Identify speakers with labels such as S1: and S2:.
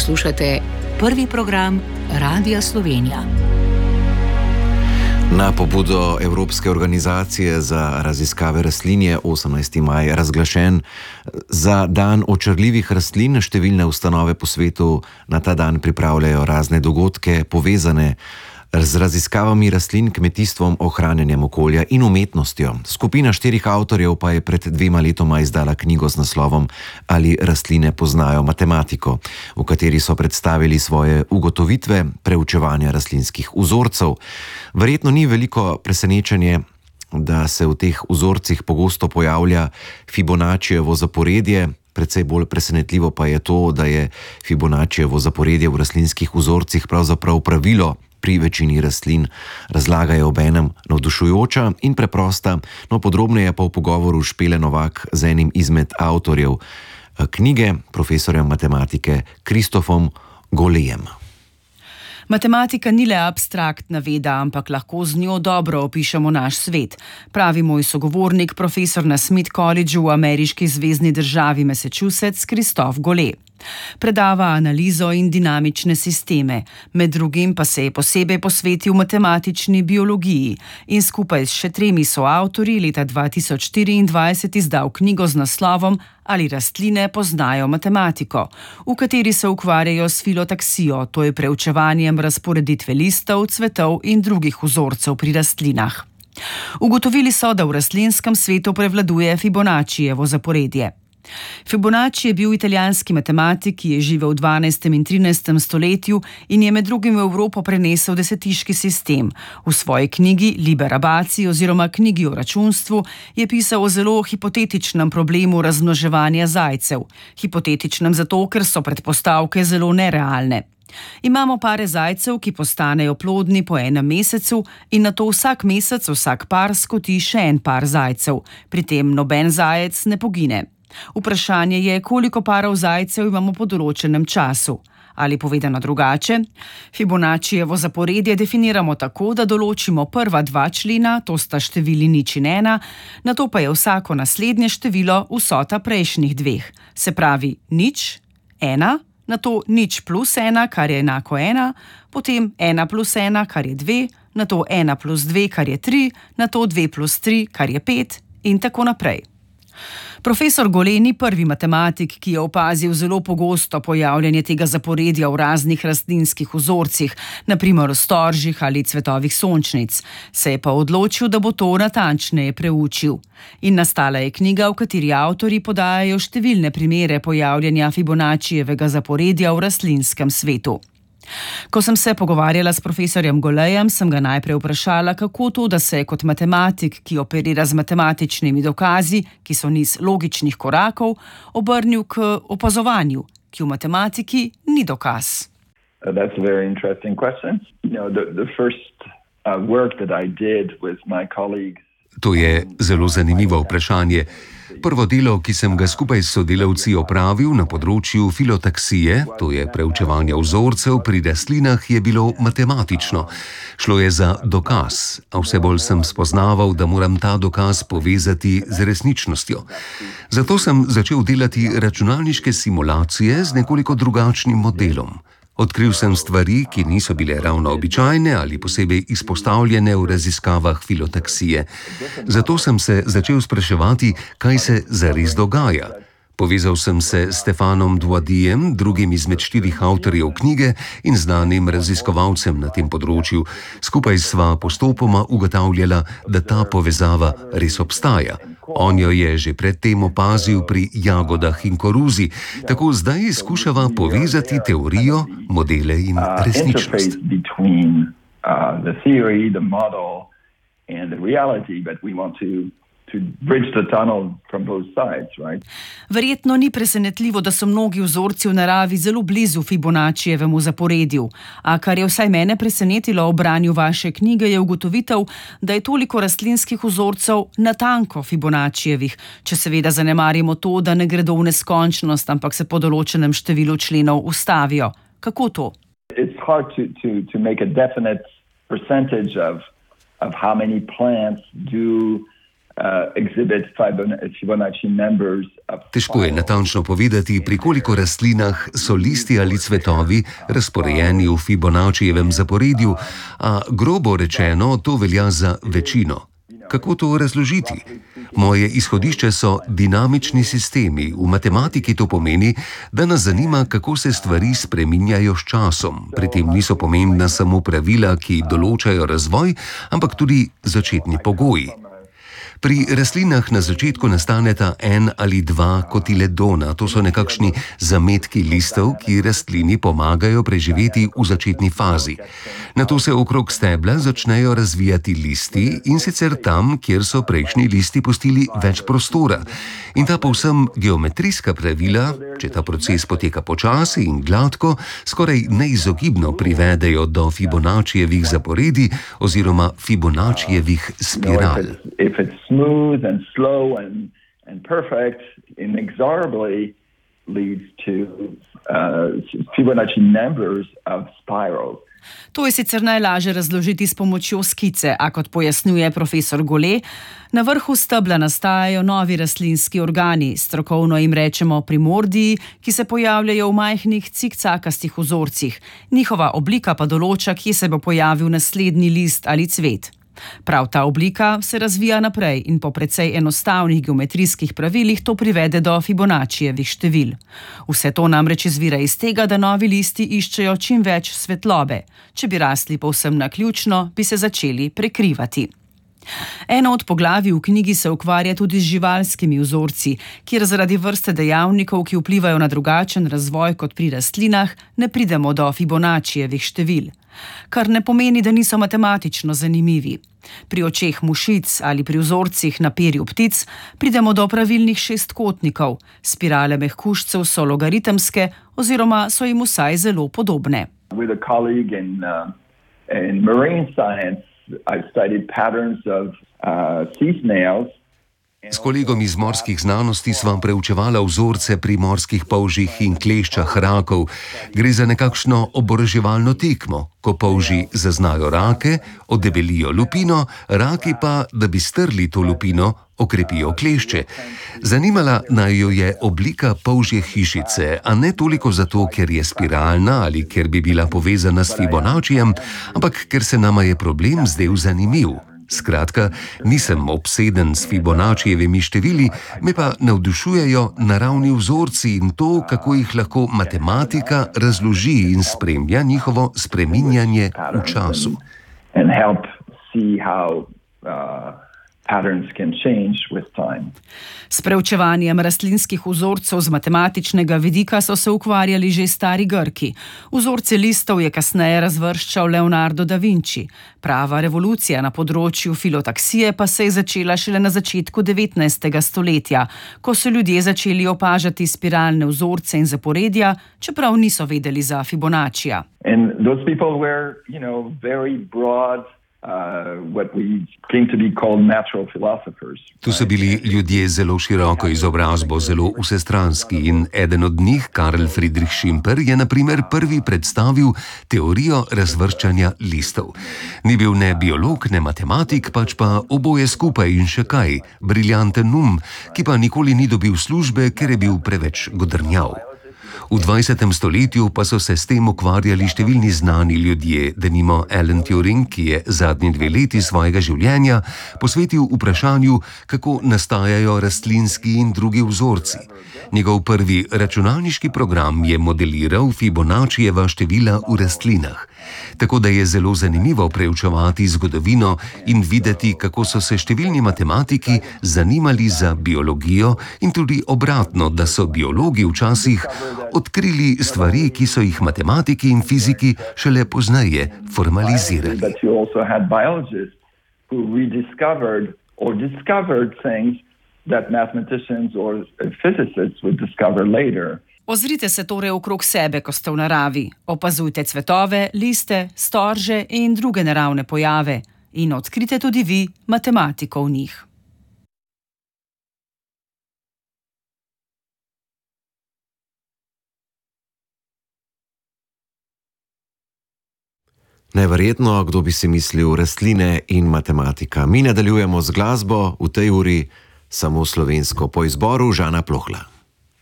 S1: Poslušate prvi program Radia Slovenija.
S2: Na pobudo Evropske organizacije za raziskave rastlin je 18. maj razglašen za dan očarljivih rastlin. Številne ustanove po svetu na ta dan pripravljajo razne dogodke povezane z raziskavami rastlin, kmetijstvom, ohranjanjem okolja in umetnostjo. Skupina 4 avtorjev pa je pred 2 letoma izdala knjigo z naslovom Ali rastline poznajo matematiko, v kateri so predstavili svoje ugotovitve preučevanja rastlinskih vzorcev. Verjetno ni veliko presenečenje, da se v teh vzorcih pogosto pojavlja Fibonaccijevo zaporedje. Predvsej bolj presenetljivo pa je to, da je Fibonaccijevo zaporedje v rastlinskih vzorcih pravzaprav pravilo pri večini rastlin, razlagajo obenem navdušujoča in preprosta, no podrobneje pa v pogovoru Špele Novak z enim izmed avtorjev knjige, profesorjem matematike Kristofom Golejem.
S3: Matematika ni le abstraktna veda, ampak lahko z njo dobro opišemo naš svet, pravi moj sogovornik, profesor na Smith Collegeu v ameriški zvezni državi Massachusetts, Kristof Gole. Predava analizo in dinamične sisteme, med drugim pa se je posebej posvetil matematični biologiji in skupaj s še 3 soavtorji leta 2024 izdal knjigo z naslovom Ali rastline poznajo matematiko, v kateri se ukvarjajo s filotaksijo, to je preučevanjem razporeditve listov, cvetov in drugih vzorcev pri rastlinah. Ugotovili so, da v rastlinskem svetu prevladuje Fibonaccijevo zaporedje. Fibonacci je bil italijanski matematik, ki je živel v 12. in 13. stoletju in je med drugim v Evropo prenesel desetiški sistem. V svoji knjigi Liber Abaci oziroma knjigi o računstvu je pisal o zelo hipotetičnem problemu razmnoževanja zajcev. Hipotetičnem zato, ker so predpostavke zelo nerealne. Imamo pare zajcev, ki postanejo plodni po enem mesecu in nato vsak mesec vsak par skoti še en par zajcev. Pri tem noben zajec ne pogine. Vprašanje je, koliko parov zajcev imamo po določenem času. Ali povedano drugače, Fibonaccijevo zaporedje definiramo tako, da določimo prva 2 člena, to sta števili 0 in 1, nato pa je vsako naslednje število vsota prejšnjih 2. Se pravi 0, 1, nato 0 plus 1, kar je enako 1, potem 1 plus 1, kar je 2, nato 1 plus 2, kar je 3, nato 2 plus 3, kar je 5 in tako naprej. Profesor Gole ni prvi matematik, ki je opazil zelo pogosto pojavljanje tega zaporedja v raznih rastlinskih vzorcih, na primer v storžih ali cvetovih sončnic. Se je pa odločil, da bo to natančneje preučil. In nastala je knjiga, v kateri avtorji podajajo številne primere pojavljanja Fibonaccijevega zaporedja v rastlinskem svetu. Ko sem se pogovarjala s profesorjem Golejem, sem ga najprej vprašala, kako to, da se je kot matematik, ki operira z matematičnimi dokazi, ki so niz logičnih korakov, obrnil k opazovanju, ki v matematiki ni dokaz.
S4: That's a very interesting question. The first work that I did with my colleagues.
S5: To je zelo zanimivo vprašanje. Prvo delo, ki sem ga skupaj s sodelavci opravil na področju filotaksije, to je preučevanje vzorcev pri rastlinah, je bilo matematično. Šlo je za dokaz, a vse bolj sem spoznaval, da moram ta dokaz povezati z resničnostjo. Zato sem začel delati računalniške simulacije z nekoliko drugačnim modelom. Odkril sem stvari, ki niso bile ravno običajne ali posebej izpostavljene v raziskavah filotaksije. Zato sem se začel spraševati, kaj se zares dogaja. Povezal sem se s Stefanom Dvoadijem, drugim izmed 4 avtorjev knjige in znanim raziskovalcem na tem področju. Skupaj sva postopoma ugotavljala, da ta povezava res obstaja. On jo je že predtem opazil pri jagodah in koruzi, tako zdaj skušava povezati teorijo, modele in resničnost.
S3: Verjetno ni presenetljivo, da so mnogi vzorci v naravi zelo blizu Fibonaccijevemu zaporedju. A kar je vsaj mene presenetilo ob branju vaše knjige, je ugotovitev, da je toliko rastlinskih vzorcev natanko Fibonaccijevih, če seveda zanemarimo to, da ne gredo v neskončnost, ampak se po določenem številu členov ustavijo. Kako to?
S4: It's hard to make a definite percentage of how many plants do exhibit Fibonacci numbers.
S5: Težko je natančno povedati, pri koliko rastlinah so listi ali cvetovi razporejeni v Fibonaccijevem zaporedju, a grobo rečeno to velja za večino. Kako to razložiti? Moje izhodišče so dinamični sistemi. V matematiki to pomeni, da nas zanima, kako se stvari spreminjajo s časom. Pri tem niso pomembna samo pravila, ki določajo razvoj, ampak tudi začetni pogoji. Pri rastlinah na začetku nastaneta en ali dva kotiledona, to so nekakšni zametki listov, ki rastlini pomagajo preživeti v začetni fazi. Nato se okrog stebla začnejo razvijati listi in sicer tam, kjer so prejšnji listi pustili več prostora. In ta povsem geometrijska pravila, če ta proces poteka počasi in gladko, skoraj neizogibno privedejo do Fibonaccijevih zaporedij oziroma Fibonaccijevih spiral.
S4: Smooth and slow and perfect inexorably leads to Fibonacci numbers of spirals.
S3: To je sicer najlažje razložiti s pomočjo skice, a kot pojasnjuje profesor Gole, na vrhu stebla nastajajo novi rastlinski organi, strokovno jim rečemo primordiji, ki se pojavljajo v majhnih cikcakastih vzorcih. Njihova oblika pa določa, kje se bo pojavil naslednji list ali cvet. Prav ta oblika se razvija naprej in po precej enostavnih geometrijskih pravilih to privede do Fibonaccijevih števil. Vse to namreč izvira iz tega, da novi listi iščejo čim več svetlobe. Če bi rasli povsem naključno, bi se začeli prekrivati. Eno od poglavij v knjigi se ukvarja tudi z živalskimi vzorci, kjer zaradi vrste dejavnikov, ki vplivajo na drugačen razvoj kot pri rastlinah, ne pridemo do Fibonaccijevih števil. Kar ne pomeni, da niso matematično zanimivi. Pri očeh mušic ali pri vzorcih na perju ptic pridemo do pravilnih šestkotnikov. Spirale mehkužcev so logaritemske oziroma so jim vsaj zelo podobne.
S4: With a colleague in marine science, I studied patterns of sea snails.
S5: S kolegom iz morskih znanosti sva preučevala vzorce pri morskih polžih in kleščah rakov. Gre za nekakšno oboroževalno tekmo, ko polži zaznajo rake, odebelijo lupino, raki pa, da bi strli to lupino, okrepijo klešče. Zanimala naj jo je oblika polžje hišice, a ne toliko zato, ker je spiralna ali ker bi bila povezana s Fibonaccijem, ampak ker se nama je problem zdel zanimiv. Skratka, nisem obseden s Fibonaccijevimi števili, me pa navdušujejo naravni vzorci in to, kako jih lahko matematika razloži in spremlja njihovo spreminjanje v času.
S3: S preučevanjem rastlinskih vzorcev z matematičnega vidika so se ukvarjali že stari Grki. Vzorce listov je kasneje razvrščal Leonardo da Vinci. Prava revolucija na področju filotaksije pa se je začela šele na začetku 19. stoletja, ko so ljudje začeli opažati spiralne vzorce in zaporedja, čeprav niso vedeli za Fibonaccija.
S5: Tu so bili ljudje zelo široko izobrazbo, zelo vsestranski in eden od njih, Karl Friedrich Schimper, je na primer prvi predstavil teorijo razvrščanja listov. Ni bil ne biolog, ne matematik, pač pa oboje skupaj in še kaj, briljanten ki pa nikoli ni dobil službe, ker je bil preveč godrnjav. V 20. stoletju pa so se s tem ukvarjali številni znani ljudje, denimo Alan Turing, ki je zadnji 2 leti svojega življenja posvetil vprašanju, kako nastajajo rastlinski in drugi vzorci. Njegov prvi računalniški program je modeliral Fibonaccijeva števila v rastlinah. Tako da je zelo zanimivo preučevati zgodovino in videti, kako so se številni matematiki zanimali za biologijo in tudi obratno, da so biologi včasih odkrili stvari, ki so jih matematiki in fiziki šele pozneje formalizirali.
S3: Ozrite se torej okrog sebe, ko ste v naravi. Opazujte cvetove, liste, storže in druge naravne pojave. In odkrite tudi vi matematiko v njih.
S2: Neverjetno, kdo bi si mislil, rastline in matematika. Mi nadaljujemo z glasbo v tej uri samo slovensko po izboru Žana Plohla.